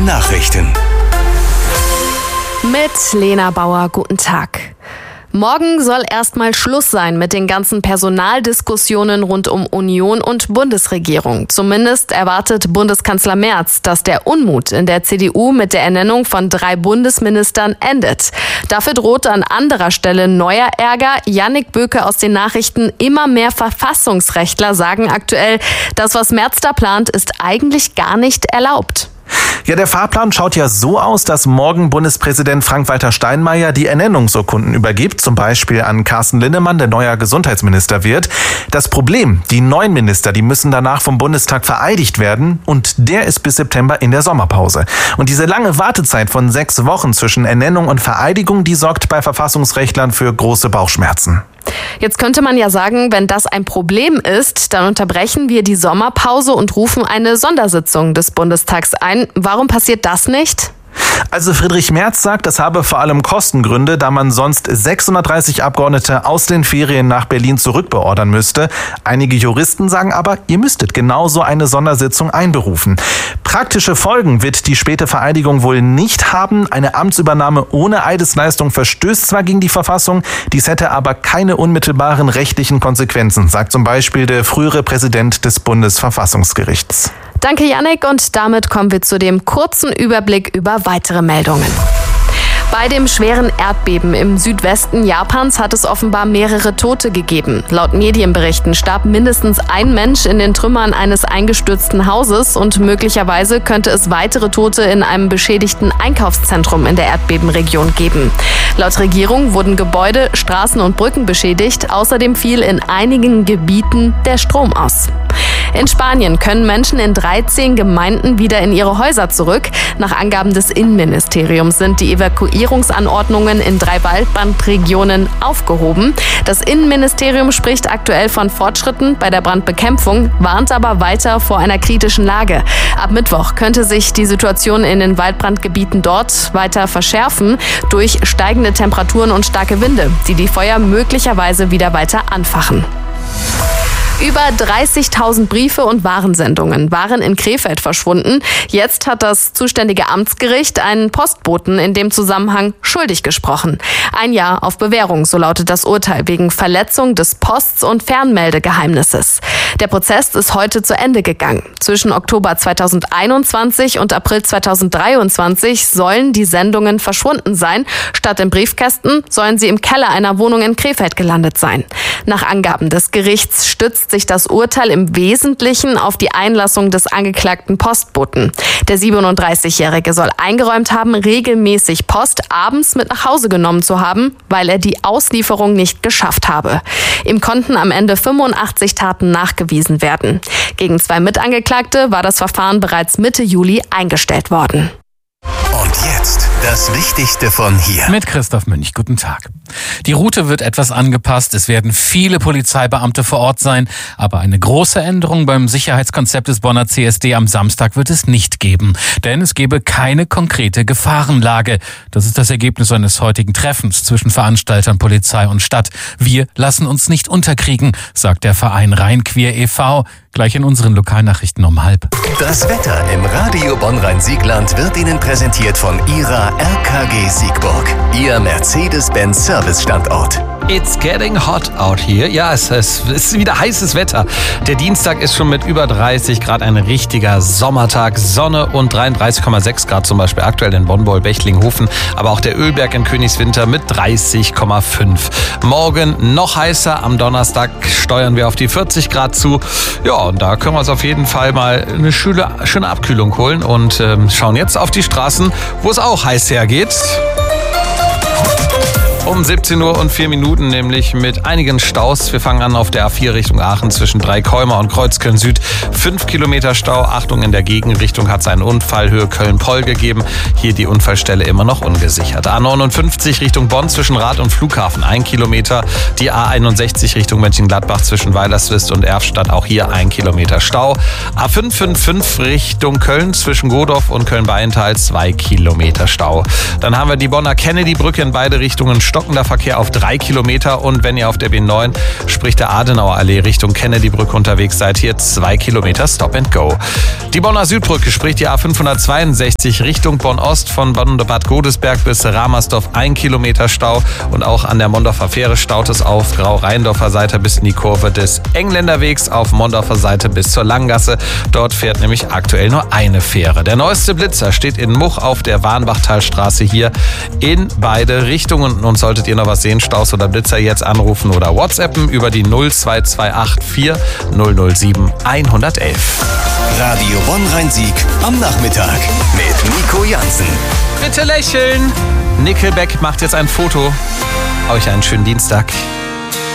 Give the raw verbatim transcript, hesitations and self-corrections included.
Nachrichten. Mit Lena Bauer, guten Tag. Morgen soll erstmal Schluss sein mit den ganzen Personaldiskussionen rund um Union und Bundesregierung. Zumindest erwartet Bundeskanzler Merz, dass der Unmut in der C D U mit der Ernennung von drei Bundesministern endet. Dafür droht an anderer Stelle neuer Ärger. Yannick Böke aus den Nachrichten: Immer mehr Verfassungsrechtler sagen aktuell, das, was Merz da plant, ist eigentlich gar nicht erlaubt. Ja, der Fahrplan schaut ja so aus, dass morgen Bundespräsident Frank-Walter Steinmeier die Ernennungsurkunden übergibt, zum Beispiel an Carsten Linnemann, der neuer Gesundheitsminister wird. Das Problem, die neuen Minister, die müssen danach vom Bundestag vereidigt werden und der ist bis September in der Sommerpause. Und diese lange Wartezeit von sechs Wochen zwischen Ernennung und Vereidigung, die sorgt bei Verfassungsrechtlern für große Bauchschmerzen. Jetzt könnte man ja sagen, wenn das ein Problem ist, dann unterbrechen wir die Sommerpause und rufen eine Sondersitzung des Bundestags ein. Warum passiert das nicht? Also Friedrich Merz sagt, das habe vor allem Kostengründe, da man sonst sechshundertdreißig Abgeordnete aus den Ferien nach Berlin zurückbeordern müsste. Einige Juristen sagen aber, ihr müsstet genauso eine Sondersitzung einberufen. Praktische Folgen wird die späte Vereidigung wohl nicht haben. Eine Amtsübernahme ohne Eidesleistung verstößt zwar gegen die Verfassung, dies hätte aber keine unmittelbaren rechtlichen Konsequenzen, sagt zum Beispiel der frühere Präsident des Bundesverfassungsgerichts. Danke, Yannick, und damit kommen wir zu dem kurzen Überblick über weitere Meldungen. Bei dem schweren Erdbeben im Südwesten Japans hat es offenbar mehrere Tote gegeben. Laut Medienberichten starb mindestens ein Mensch in den Trümmern eines eingestürzten Hauses und möglicherweise könnte es weitere Tote in einem beschädigten Einkaufszentrum in der Erdbebenregion geben. Laut Regierung wurden Gebäude, Straßen und Brücken beschädigt. Außerdem fiel in einigen Gebieten der Strom aus. In Spanien können Menschen in dreizehn Gemeinden wieder in ihre Häuser zurück. Nach Angaben des Innenministeriums sind die Evakuierungsanordnungen in drei Waldbrandregionen aufgehoben. Das Innenministerium spricht aktuell von Fortschritten bei der Brandbekämpfung, warnt aber weiter vor einer kritischen Lage. Ab Mittwoch könnte sich die Situation in den Waldbrandgebieten dort weiter verschärfen durch steigende Temperaturen und starke Winde, die die Feuer möglicherweise wieder weiter anfachen. Über dreißigtausend Briefe und Warensendungen waren in Krefeld verschwunden. Jetzt hat das zuständige Amtsgericht einen Postboten in dem Zusammenhang schuldig gesprochen. Ein Jahr auf Bewährung, so lautet das Urteil, wegen Verletzung des Post- und Fernmeldegeheimnisses. Der Prozess ist heute zu Ende gegangen. Zwischen Oktober zweitausendeinundzwanzig und April zweitausenddreiundzwanzig sollen die Sendungen verschwunden sein. Statt in Briefkästen sollen sie im Keller einer Wohnung in Krefeld gelandet sein. Nach Angaben des Gerichts stützt sich das Urteil im Wesentlichen auf die Einlassung des angeklagten Postboten. Der siebenunddreißigjährige soll eingeräumt haben, regelmäßig Post abends mit nach Hause genommen zu haben, weil er die Auslieferung nicht geschafft habe. Ihm konnten am Ende fünfundachtzig Taten nachgewiesen werden. Gegen zwei Mitangeklagte war das Verfahren bereits Mitte Juli eingestellt worden. Und jetzt das Wichtigste von hier. Mit Christoph Münch, guten Tag. Die Route wird etwas angepasst, es werden viele Polizeibeamte vor Ort sein, aber eine große Änderung beim Sicherheitskonzept des Bonner C S D am Samstag wird es nicht geben, denn es gebe keine konkrete Gefahrenlage. Das ist das Ergebnis eines heutigen Treffens zwischen Veranstaltern, Polizei und Stadt. Wir lassen uns nicht unterkriegen, sagt der Verein Rhein-Queer e V Gleich in unseren Lokalnachrichten um halb. Das Wetter im Radio Bonn-Rhein-Siegland wird Ihnen präsentiert von Ihrer R K G Siegburg, Ihr Mercedes-Benz-Service-Standort. It's getting hot out here. Ja, es, es ist wieder heißes Wetter. Der Dienstag ist schon mit über dreißig Grad ein richtiger Sommertag. Sonne und dreiunddreißig Komma sechs Grad zum Beispiel aktuell in Bonn-Boll, Bechtlinghofen. Aber auch der Ölberg in Königswinter mit dreißig Komma fünf. Morgen noch heißer. Am Donnerstag steuern wir auf die vierzig Grad zu. Ja, und da können wir uns auf jeden Fall mal eine schöne, schöne Abkühlung holen. Und ähm, schauen jetzt auf die Straßen, wo es auch heiß hergeht. Um siebzehn Uhr und vier Minuten, nämlich mit einigen Staus. Wir fangen an auf der A vier Richtung Aachen zwischen Dreikäumer und Kreuzköln Süd. Fünf Kilometer Stau. Achtung, in der Gegenrichtung hat es einen Unfall Höhe Köln-Poll gegeben. Hier die Unfallstelle immer noch ungesichert. A neunundfünfzig Richtung Bonn zwischen Rad und Flughafen. Ein Kilometer. Die A einundsechzig Richtung Mönchengladbach zwischen Weilerswist und Erfstadt. Auch hier ein Kilometer Stau. A fünf fünf fünf Richtung Köln zwischen Godorf und Köln-Beintal. Zwei Kilometer Stau. Dann haben wir die Bonner Kennedy-Brücke in beide Richtungen Stau. stockender Verkehr auf drei Kilometer. Und wenn ihr auf der B neun, sprich der Adenauer Allee Richtung Kennedy-Brücke unterwegs seid, hier zwei Kilometer Stop and Go. Die Bonner Südbrücke, sprich die A fünfhundertzweiundsechzig Richtung Bonn-Ost von Bonn-Bad Godesberg bis Ramersdorf, ein Kilometer Stau. Und auch an der Mondorfer Fähre staut es auf Grau-Rheindorfer Seite bis in die Kurve des Engländerwegs, auf Mondorfer Seite bis zur Langgasse. Dort fährt nämlich aktuell nur eine Fähre. Der neueste Blitzer steht in Much auf der Warnbachtalstraße hier in beide Richtungen. Und solltet ihr noch was sehen, Staus oder Blitzer, jetzt anrufen oder WhatsAppen über die null zwei zwei acht vier null null sieben eins eins eins. Radio Bonn-Rhein-Sieg am Nachmittag mit Nico Jansen. Bitte lächeln. Nickelback macht jetzt ein Foto. Euch einen schönen Dienstag.